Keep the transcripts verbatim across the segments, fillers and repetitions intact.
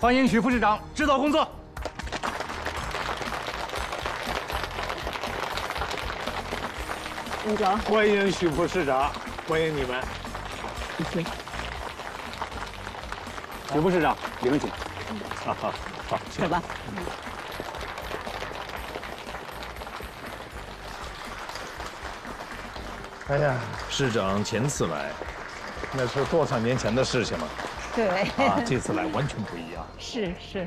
欢迎许副市长指导工作。 院长， 欢迎许副市长，欢迎你们。 谢谢。 许副市长，里面请。 好好好， 走吧。 哎呀，市长前次来，那是多少年前的事情了。 对。 啊，这次来完全不一样。 是是。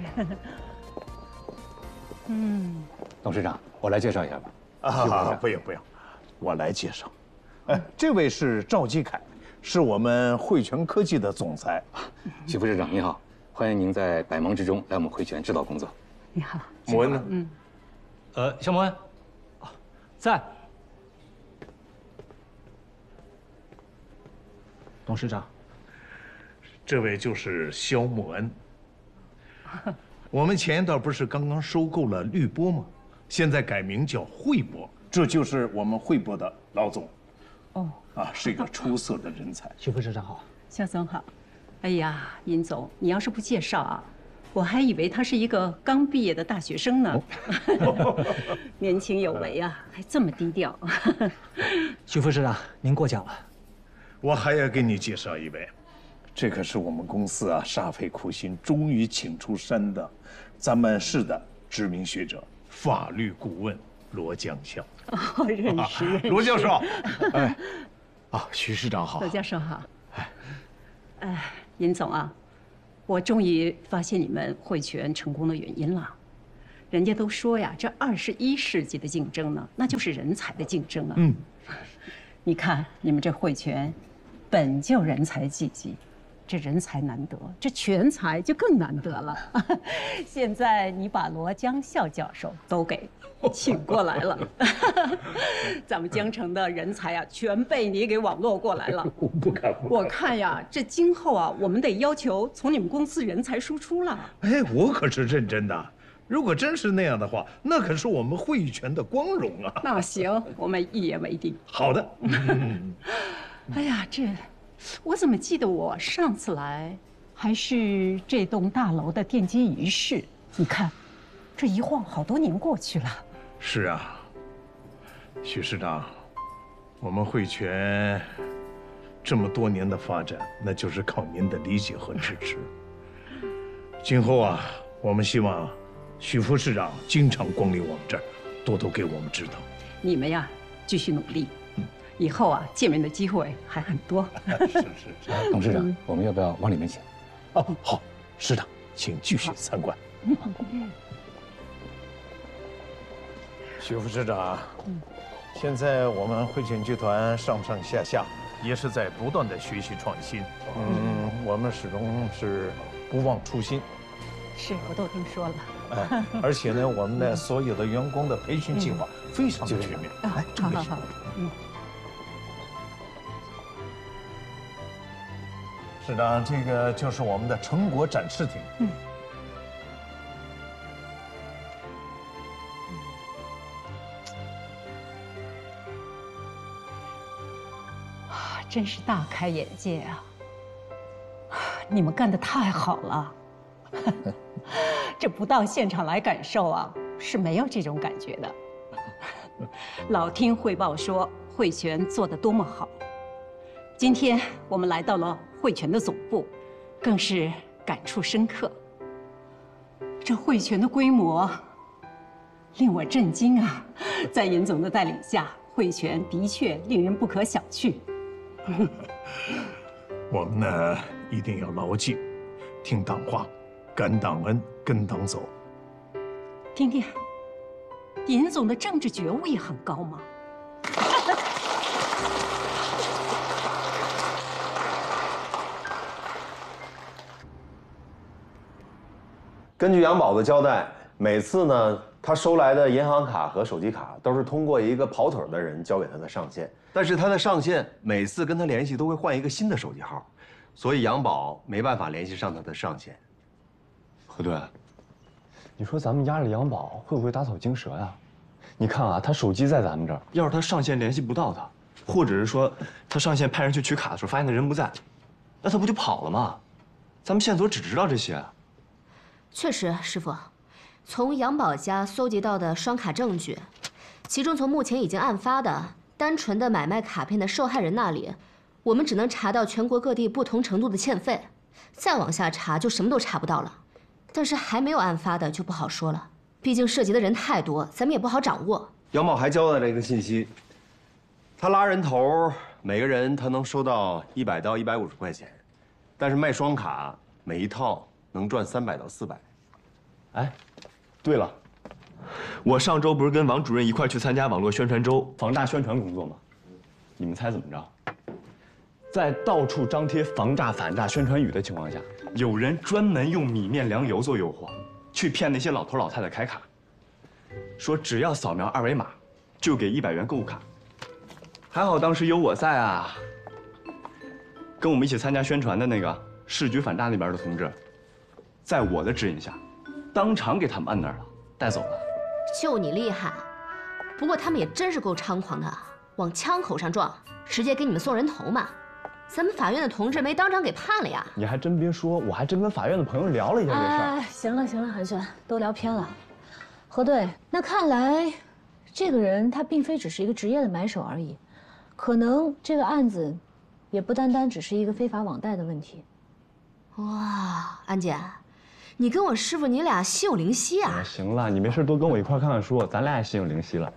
嗯。 董事长，我来介绍一下吧。 啊，不用不用，我来介绍。哎，这位是赵基凯，是我们汇泉科技的总裁。 许副市长您好，欢迎您在百忙之中来我们汇泉指导工作。 你好。 莫恩呢？ 嗯。 呃，肖莫恩，在。董事长， 这位就是肖莫恩。我们前一段不是刚刚收购了绿波吗？现在改名叫汇波，这就是我们汇波的老总。 哦。 啊，是一个出色的人才。 许副市长好。 肖总好。哎呀，殷总，你要是不介绍啊，我还以为他是一个刚毕业的大学生呢。年轻有为啊，还这么低调。 许副市长，您过奖了。 我还要给你介绍一位，这可是我们公司啊煞费苦心终于请出山的，咱们市的知名学者、法律顾问罗江笑。 哦，认识认识。 罗教授， 哎，啊，许市长好。 罗教授好。哎，殷总啊，我终于发现你们汇泉成功的原因了。人家都说呀，这二十一世纪的竞争呢，那就是人才的竞争啊。 嗯， 你看你们这汇泉，本就人才济济，这人才难得，这全才就更难得了。现在你把罗江笑教授都给请过来了，咱们江城的人才啊，全被你给网络过来了。 我不敢，不敢。 我看呀，这今后啊，我们得要求从你们公司人才输出了。 哎，我可是认真的。如果真是那样的话，那可是我们汇泉的光荣啊。 那行，我们一言为定。 好的。 哎呀，这我怎么记得我上次来还是这栋大楼的奠基仪式？你看，这一晃好多年过去了。 是啊，许市长，我们汇泉这么多年的发展，那就是靠您的理解和支持。今后啊，我们希望许副市长经常光临我们这儿，多多给我们指导。 你们呀，继续努力。以后啊，见面的机会还很多。 是是是， 董事长，我们要不要往里面请？ 哦，好，市长，请继续参观。许副市长，现在我们汇泉集团上上下下也是在不断的学习创新。嗯，我们始终是不忘初心。 是，我都听说了。 哎，而且呢，我们的所有的员工的培训计划非常的全面。 哎，好好好，嗯。 市长，这个就是我们的成果展示厅。嗯。 啊，真是大开眼界啊！你们干得太好了。这不到现场来感受啊，是没有这种感觉的。老听汇报说汇泉做得多么好，今天我们来到了汇泉的总部，更是感触深刻。这汇泉的规模令我震惊啊！在尹总的带领下，汇泉的确令人不可小觑。 我们呢，一定要牢记，听党话，感党恩，跟党走。 听听，尹总的政治觉悟也很高吗？ 根据杨宝的交代，每次呢，他收来的银行卡和手机卡都是通过一个跑腿的人交给他的上线，但是他的上线每次跟他联系都会换一个新的手机号，所以杨宝没办法联系上他的上线。 何队，你说咱们压着杨宝会不会打草惊蛇呀？你看啊，他手机在咱们这儿，要是他上线联系不到他，或者是说他上线派人去取卡的时候发现他人不在，那他不就跑了吗？咱们线索只知道这些。 确实，师傅，从杨宝家搜集到的双卡证据，其中从目前已经案发的单纯的买卖卡片的受害人那里，我们只能查到全国各地不同程度的欠费，再往下查就什么都查不到了。但是还没有案发的就不好说了，毕竟涉及的人太多，咱们也不好掌握。 杨宝还交代了一个信息，他拉人头，每个人他能收到一百到一百五十块钱，但是卖双卡每一套能赚三百到四百。 哎，对了，我上周不是跟王主任一块去参加网络宣传周防诈宣传工作吗？你们猜怎么着？在到处张贴防诈反诈宣传语的情况下，有人专门用米面粮油做诱惑，去骗那些老头老太太开卡，说只要扫描二维码，就给一百元购物卡。还好当时有我在啊，跟我们一起参加宣传的那个市局反诈那边的同志，在我的指引下，当场给他们按那儿了，带走了。 就你厉害，不过他们也真是够猖狂的，往枪口上撞，直接给你们送人头嘛。咱们法院的同志没当场给判了呀。 你还真别说，我还真跟法院的朋友聊了一下这事儿。 哎，行了行了，韩轩，都聊偏了。何队，那看来，这个人他并非只是一个职业的买手而已，可能这个案子，也不单单只是一个非法网贷的问题。 哇，安姐，你跟我师傅你俩心有灵犀啊！ 哎，行了，你没事多跟我一块看看书，咱俩也心有灵犀了。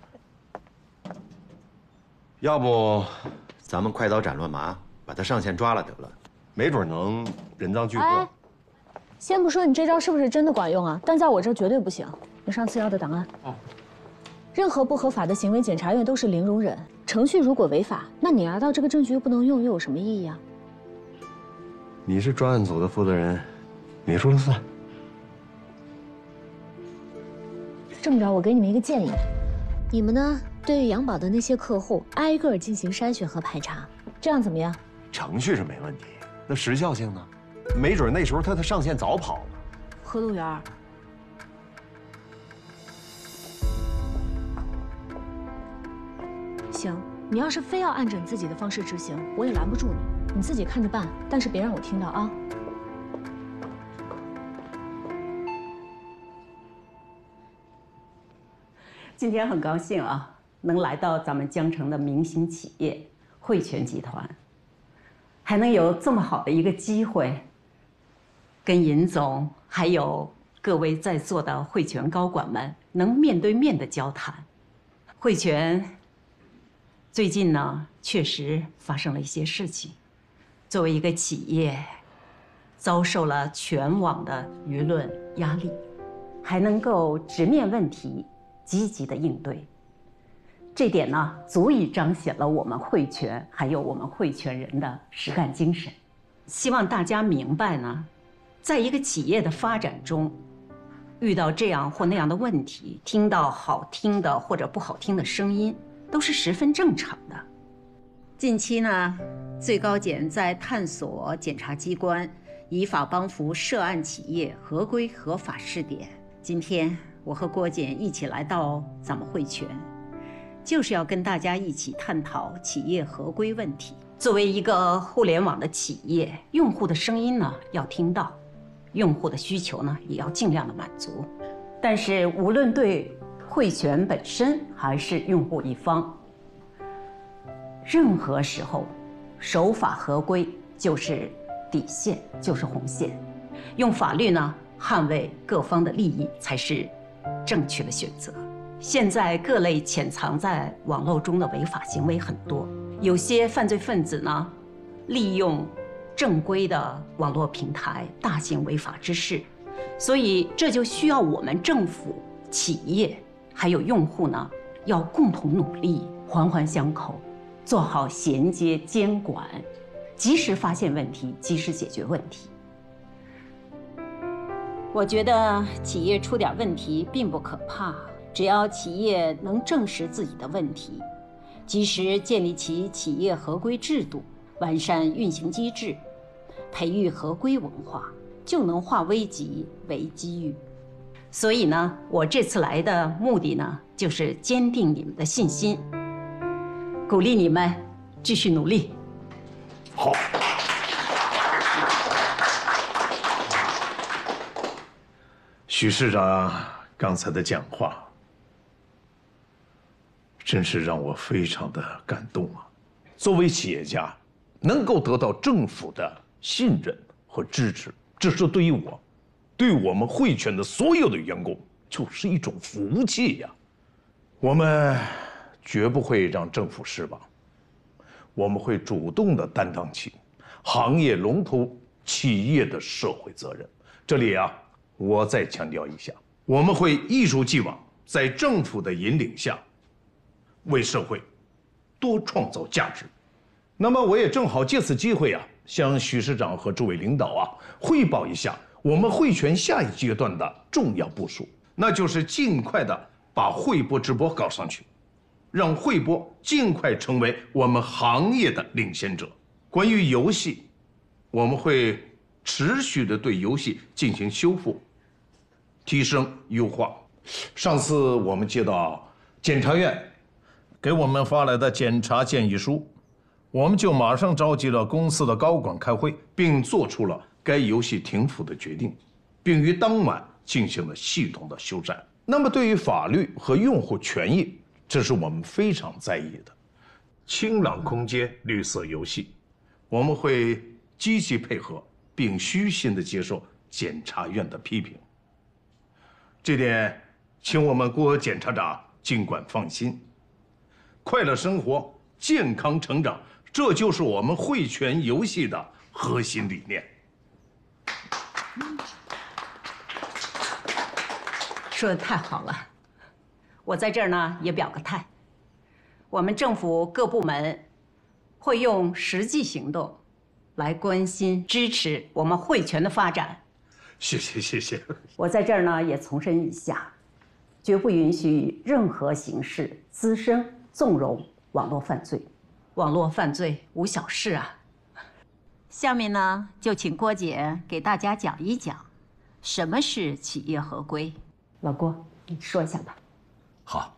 要不，咱们快刀斩乱麻，把他上线抓了得了，没准能人赃俱获。 哎，先不说你这招是不是真的管用啊，但在我这儿绝对不行。你上次要的档案。哦。任何不合法的行为，检察院都是零容忍。程序如果违法，那你拿到这个证据又不能用，又有什么意义啊？ 你是专案组的负责人，你说了算。 这么着，我给你们一个建议，你们呢对于杨宝的那些客户挨个进行筛选和排查，这样怎么样？ 程序是没问题，那时效性呢？没准那时候他的上线早跑了。 何路源，行，你要是非要按着你自己的方式执行，我也拦不住你，你自己看着办，但是别让我听到啊。 今天很高兴啊，能来到咱们江城的明星企业汇泉集团，还能有这么好的一个机会，跟尹总还有各位在座的汇泉高管们能面对面的交谈。汇泉最近呢，确实发生了一些事情，作为一个企业，遭受了全网的舆论压力，还能够直面问题，积极的应对，这点呢，足以彰显了我们汇泉还有我们汇泉人的实干精神。希望大家明白呢，在一个企业的发展中，遇到这样或那样的问题，听到好听的或者不好听的声音，都是十分正常的。近期呢，最高检在探索检察机关依法帮扶涉案企业合规合法试点。今天我和郭检一起来到咱们汇泉，就是要跟大家一起探讨企业合规问题。作为一个互联网的企业，用户的声音呢要听到，用户的需求呢也要尽量的满足。但是无论对汇泉本身还是用户一方，任何时候守法合规就是底线，就是红线。用法律呢捍卫各方的利益才是正确的选择。现在各类潜藏在网络中的违法行为很多，有些犯罪分子呢，利用正规的网络平台大行违法之事，所以这就需要我们政府、企业还有用户呢，要共同努力，环环相扣，做好衔接监管，及时发现问题，及时解决问题。我觉得企业出点问题并不可怕，只要企业能正视自己的问题，及时建立起企业合规制度，完善运行机制，培育合规文化，就能化危机为机遇。所以呢，我这次来的目的呢，就是坚定你们的信心，鼓励你们继续努力。 好。 许市长刚才的讲话，真是让我非常的感动啊！作为企业家，能够得到政府的信任和支持，这是对于我，对我们汇泉的所有的员工，就是一种福气呀。我们绝不会让政府失望，我们会主动的担当起行业龙头企业的社会责任。这里啊，我再强调一下，我们会一如既往，在政府的引领下，为社会多创造价值。那么，我也正好借此机会啊，向许市长和诸位领导啊汇报一下我们汇泉下一阶段的重要部署，那就是尽快的把汇播直播搞上去，让汇播尽快成为我们行业的领先者。关于游戏，我们会持续的对游戏进行修复、提升、优化。上次我们接到检察院给我们发来的检查建议书，我们就马上召集了公司的高管开会，并做出了该游戏停服的决定，并于当晚进行了系统的修缮。那么，对于法律和用户权益，这是我们非常在意的。清朗空间、绿色游戏，我们会积极配合，并虚心地接受检察院的批评。这点，请我们郭检察长尽管放心。快乐生活，健康成长，这就是我们汇泉游戏的核心理念。 说的太好了，我在这儿呢也表个态，我们政府各部门会用实际行动来关心支持我们汇泉的发展。 谢谢谢谢。 我在这儿呢也重申一下，绝不允许以任何形式滋生、纵容网络犯罪。网络犯罪无小事啊。下面呢就请郭姐给大家讲一讲，什么是企业合规。老郭，你说一下吧。 好。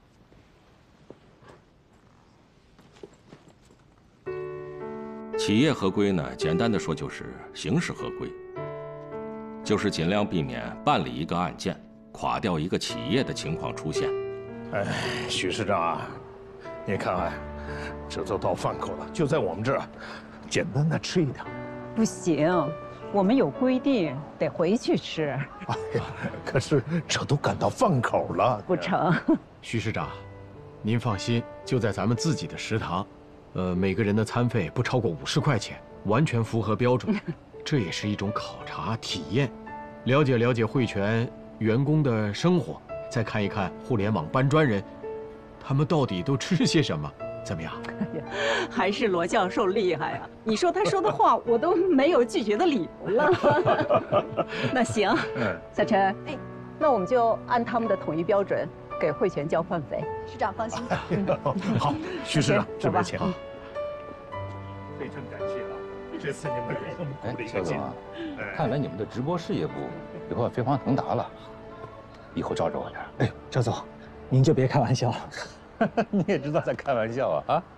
企业合规呢，简单的说就是形式合规，就是尽量避免办理一个案件垮掉一个企业的情况出现。 哎，许市长啊，你看看，这都到饭口了，就在我们这儿，简单的吃一点。 不行，我们有规定，得回去吃。 哎呀，可是这都赶到饭口了， 不成。 徐市长，您放心，就在咱们自己的食堂，呃，每个人的餐费不超过五十块钱，完全符合标准。这也是一种考察体验，了解了解汇泉员工的生活，再看一看互联网搬砖人，他们到底都吃些什么。怎么样？ 还是罗教授厉害啊！你说他说的话，我都没有拒绝的理由了。那行，小陈，哎，那我们就按他们的统一标准给汇泉交饭费。 市长放心。 好，徐市长这边请。 好非常感谢啊！这次你们给我们鼓了一个劲。 看来你们的直播事业部以后飞黄腾达了，以后照着我点。 哎，赵总，您就别开玩笑了。 你也知道在开玩笑啊啊！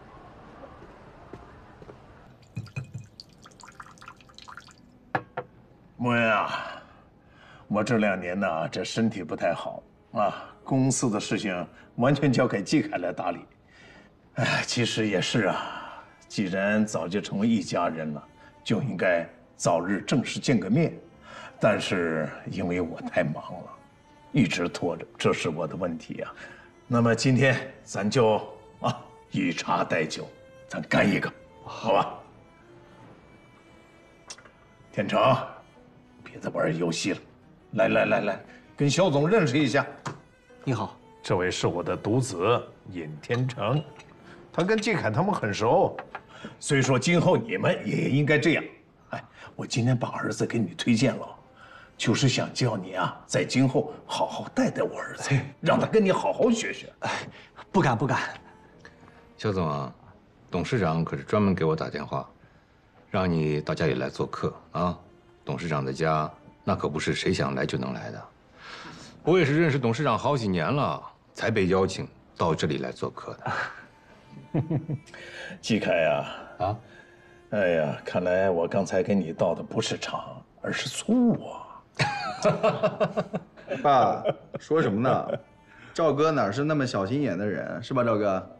莫言啊，我这两年呢，这身体不太好啊，公司的事情完全交给季凯来打理。哎，其实也是啊，既然早就成为一家人了，就应该早日正式见个面。但是因为我太忙了，一直拖着，这是我的问题啊。那么今天咱就啊以茶代酒，咱干一个，好吧？天成，别再玩游戏了，来来来来，跟肖总认识一下。 你好， 这位是我的独子尹天成，他跟季凯他们很熟，所以说今后你们也应该这样。哎，我今天把儿子给你推荐了。就是想叫你啊，在今后好好带带我儿子，让他跟你好好学学。 哎，不敢不敢。 肖总啊，董事长可是专门给我打电话，让你到家里来做客啊。董事长的家那可不是谁想来就能来的。我也是认识董事长好几年了，才被邀请到这里来做客的。 季凯呀， 啊， 哎呀，看来我刚才给你倒的不是茶，而是醋啊。 爸，说什么呢？赵哥哪是那么小心眼的人，是吧，赵哥？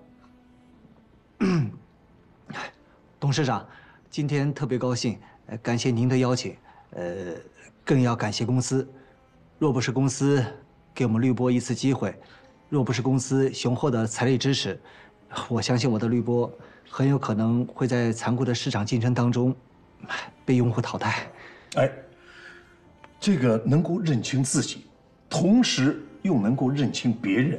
董事长，今天特别高兴，呃感谢您的邀请，呃，更要感谢公司。若不是公司给我们绿波一次机会，若不是公司雄厚的财力支持，我相信我的绿波很有可能会在残酷的市场竞争当中被用户淘汰。 哎，这个能够认清自己，同时又能够认清别人，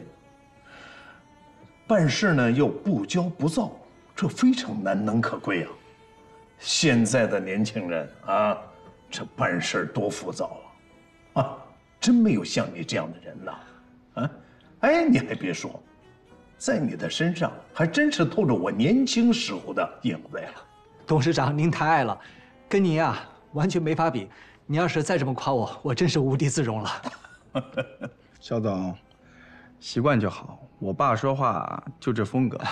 办事呢又不骄不躁，这非常难能可贵啊！现在的年轻人啊，这办事多浮躁啊！啊，真没有像你这样的人呐！啊，哎，你还别说，在你的身上还真是透着我年轻时候的影子呀！ 董事长，您太爱了，跟您啊完全没法比。你要是再这么夸我，我真是无地自容了。 肖总，习惯就好。我爸说话就这风格。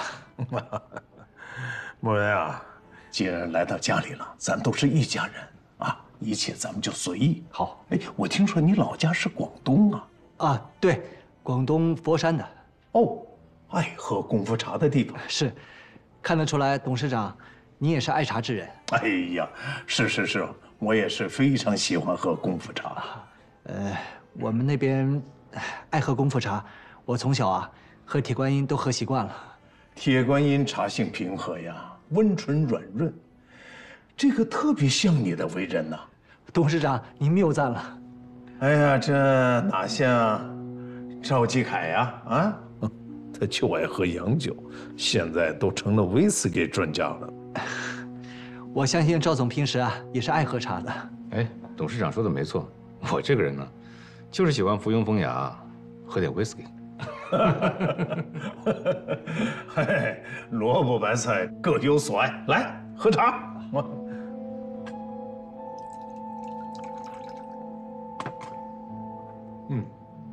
莫文啊，既然来到家里了，咱都是一家人啊，一切咱们就随意。 好， 哎，我听说你老家是广东啊？ 啊，对，广东佛山的。 哦，爱喝功夫茶的地方。 是，看得出来，董事长，你也是爱茶之人。 哎呀，是是是，我也是非常喜欢喝功夫茶。 呃，我们那边爱喝功夫茶，我从小啊喝铁观音都喝习惯了。 铁观音茶性平和呀，温醇软润，这个特别像你的为人呐。 董事长，您谬赞了。 哎呀，这哪像赵继凯呀？啊，他就爱喝洋酒，现在都成了威士忌专家了。 我相信赵总平时啊也是爱喝茶的。 哎，董事长说的没错，我这个人呢，就是喜欢附庸风雅，喝点威士忌。 嘿，萝卜白菜各有所爱，来喝茶。嗯。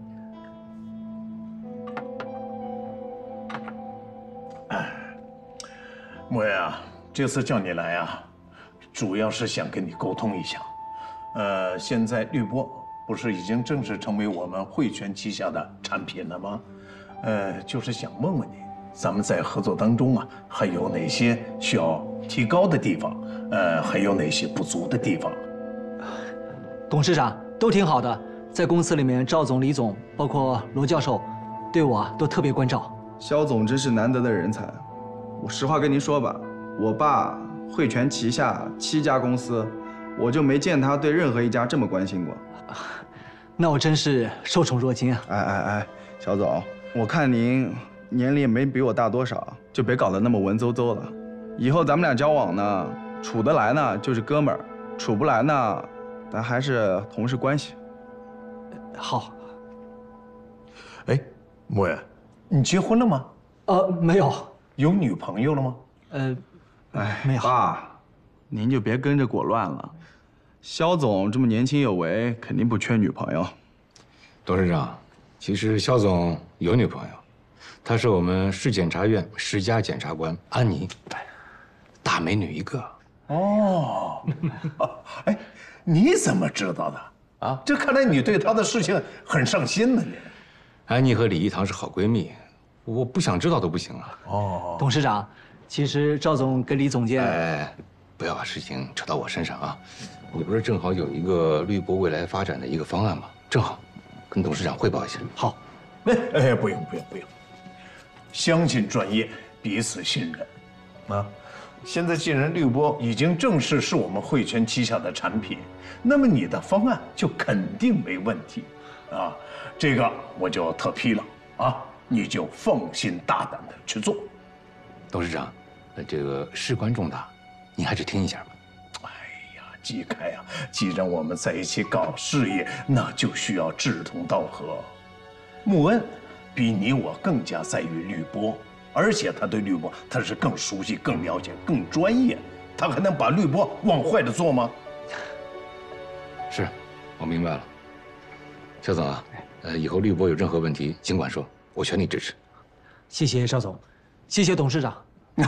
哎，莫言啊，这次叫你来啊，主要是想跟你沟通一下。呃，现在绿波不是已经正式成为我们汇泉旗下的产品了吗？呃，就是想问问你，咱们在合作当中啊，还有哪些需要提高的地方？呃，还有哪些不足的地方？ 董事长都挺好的，在公司里面，赵总、李总，包括罗教授，对我都特别关照。 肖总真是难得的人才。我实话跟您说吧，我爸汇泉旗下七家公司，我就没见他对任何一家这么关心过。 那我真是受宠若惊啊！ 哎哎哎，肖总，我看您年龄也没比我大多少，就别搞得那么文绉绉了。以后咱们俩交往呢，处得来呢就是哥们儿，处不来呢，咱还是同事关系。 好。 哎，莫言，你结婚了吗？ 呃，没有。 有女朋友了吗？ 呃， 哎， 没有。 爸，您就别跟着裹乱了。肖总这么年轻有为，肯定不缺女朋友。 董事长，其实肖总有女朋友，她是我们市检察院十佳检察官安妮，大美女一个。 哦，哎，你怎么知道的？啊，这看来你对她的事情很上心呢。你， 安妮和李一堂是好闺蜜，我不想知道都不行啊。 哦， 董事长，其实赵总跟李总监， 哎，不要把事情扯到我身上啊！你不是正好有一个绿波未来发展的一个方案吗？正好，跟董事长汇报一下。 好。 哎哎，不用不用不用，相信专业，彼此信任，啊！现在既然绿波已经正式是我们汇泉旗下的产品，那么你的方案就肯定没问题，啊！这个我就特批了啊！你就放心大胆的去做。 董事长，呃，这个事关重大，您还是听一下吧。 季凯啊，既然我们在一起搞事业，那就需要志同道合。穆恩比你我更加在于绿波，而且他对绿波他是更熟悉、更了解、更专业，他还能把绿波往坏了做吗？ 是，我明白了。肖总啊，呃，以后绿波有任何问题，尽管说，我全力支持。 谢谢邵总，谢谢董事长。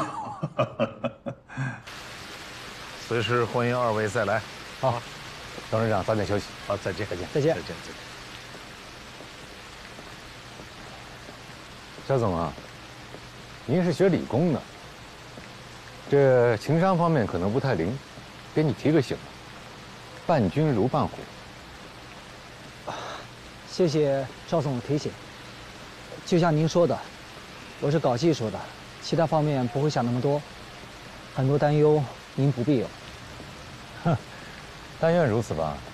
随时欢迎二位再来。 好，董事长早点休息。 好，再见，再见， 再见， 再见，再见。 肖总啊，您是学理工的，这情商方面可能不太灵，给你提个醒，伴君如伴虎。 谢谢赵总的提醒。就像您说的，我是搞技术的，其他方面不会想那么多，很多担忧您不必有。 哼，但愿如此吧。